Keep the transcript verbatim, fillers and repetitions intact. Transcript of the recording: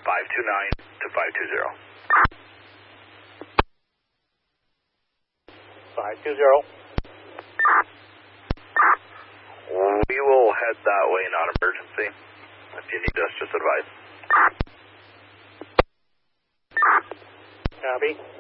five two nine to five two zero. five two zero. We will head that way, not emergency. If you need us, just advise. Copy.